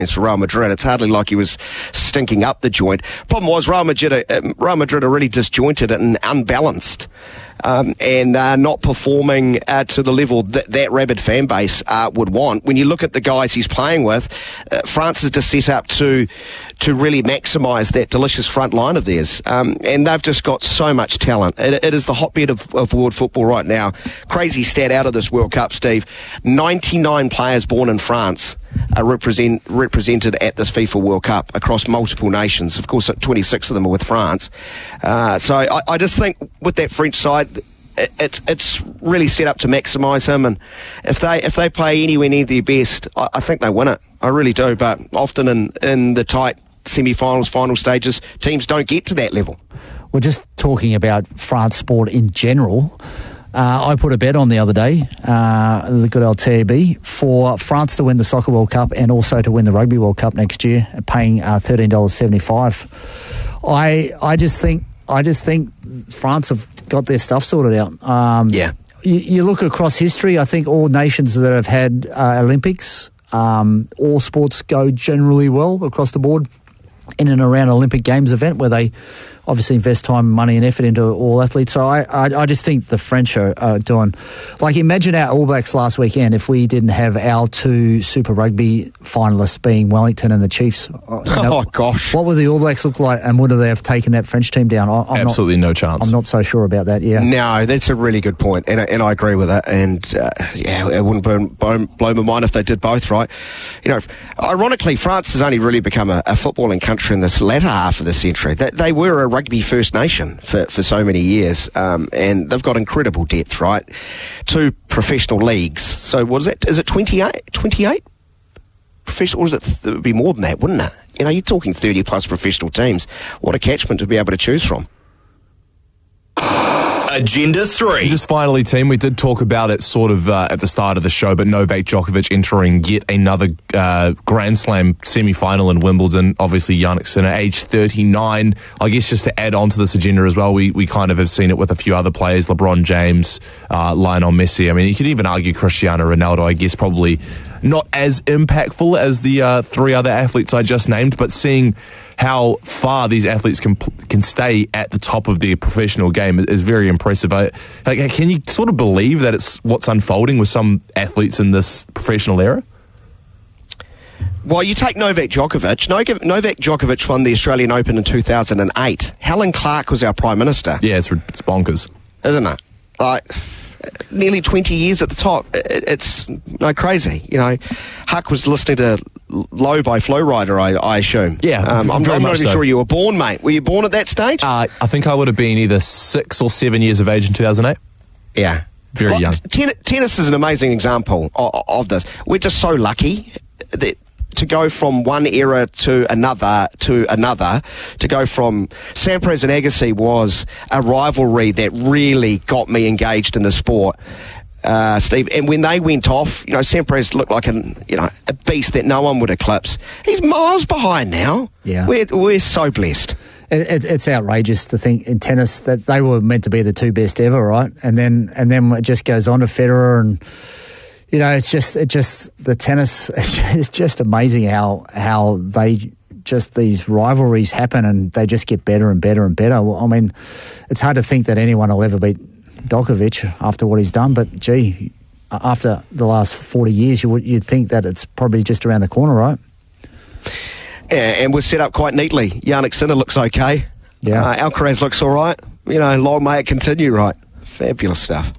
for Real Madrid. It's hardly like he was stinking up the joint. Problem was Real Madrid are really disjointed and unbalanced. And not performing to the level that rabid fan base would want. When you look at the guys he's playing with, France is just set up to really maximise that delicious front line of theirs. And they've just got so much talent. It is the hotbed of world football right now. Crazy stat out of this World Cup, Steve. 99 players born in France are represented at this FIFA World Cup across multiple nations. Of course, 26 of them are with France. So I just think with that French side, it's really set up to maximise him, and if they play anywhere near their best, I think they win it. I really do. But often in the tight semi-finals, final stages, teams don't get to that level. We're just talking about France sport in general. I put a bet on the other day, the good old TAB, for France to win the Soccer World Cup and also to win the Rugby World Cup next year, paying $13.75. I just think France have got their stuff sorted out. Yeah. You look across history, I think all nations that have had Olympics, all sports go generally well across the board in and around an Olympic Games event where they obviously invest time, money and effort into all athletes. So I just think the French are doing... Like, imagine our All Blacks last weekend if we didn't have our two Super Rugby finalists being Wellington and the Chiefs. Gosh. What would the All Blacks look like, and would they have taken that French team down? Absolutely no chance. I'm not so sure about that, yeah. No, that's a really good point, and I agree with that. And, it wouldn't blow my mind if they did both, right? You know, ironically, France has only really become a footballing country in this latter half of the century. They were a rugby first nation for so many years, and they've got incredible depth, right? 2 professional leagues. So what is it? Is it 28? 28? Professional, or is it? It would be more than that, wouldn't it? You know, you're talking 30 plus professional teams. What a catchment to be able to choose from. Agenda 3. Just finally, team, we did talk about it sort of at the start of the show, but Novak Djokovic entering yet another Grand Slam semi-final in Wimbledon. Obviously, Jannik Sinner, age 39. I guess just to add on to this agenda as well, we kind of have seen it with a few other players, LeBron James, Lionel Messi. I mean, you could even argue Cristiano Ronaldo, I guess, probably not as impactful as the 3 other athletes I just named, but seeing how far these athletes can stay at the top of their professional game is very impressive. Can you sort of believe that it's what's unfolding with some athletes in this professional era? Well, you take Novak Djokovic. Novak Djokovic won the Australian Open in 2008. Helen Clark was our Prime Minister. Yeah, it's bonkers. Isn't it? Like, nearly 20 years at the top. It's crazy. You know, Huck was listening to Low by Flow Rider, I assume. Yeah, I'm not even sure you were born, mate. Were you born at that stage? I think I would have been either 6 or 7 years of age in 2008. Yeah. Very young. Tennis is an amazing example of this. We're just so lucky that to go from one era to another, to go from Sampras and Agassi was a rivalry that really got me engaged in the sport, Steve. And when they went off, you know, Sampras looked like a beast that no one would eclipse. He's miles behind now. Yeah, we're so blessed. It's outrageous to think in tennis that they were meant to be the 2 best ever, right? And then it just goes on to Federer and. You know, it's just the tennis. It's just amazing how they just these rivalries happen and they just get better and better and better. I mean, it's hard to think that anyone will ever beat Djokovic after what he's done. But gee, after the last 40 years, you'd think that it's probably just around the corner, right? Yeah, and we're set up quite neatly. Jannik Sinner looks okay. Yeah, Alcaraz looks all right. You know, long may it continue. Right, fabulous stuff.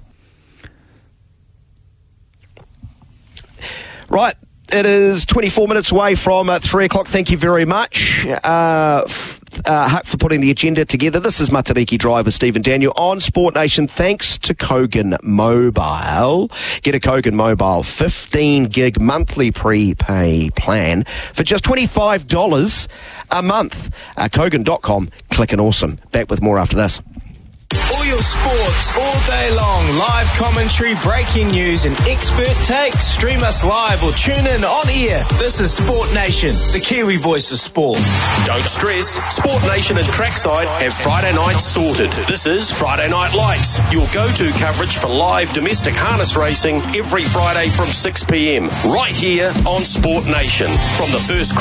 Right, it is 24 minutes away from 3 o'clock. Thank you very much, Huck, for putting the agenda together. This is Matariki Drive with Stephen Daniel on Sport Nation, thanks to Kogan Mobile. Get a Kogan Mobile 15 gig monthly prepay plan for just $25 a month. Kogan.com, click and awesome. Back with more after this. All your sports, all day long. Live commentary, breaking news, and expert takes. Stream us live or tune in on air. This is Sport Nation, the Kiwi voice of sport. Don't stress. Sport Nation and Trackside have Friday nights sorted. This is Friday Night Lights, your go-to coverage for live domestic harness racing every Friday from 6 p.m. right here on Sport Nation. From the first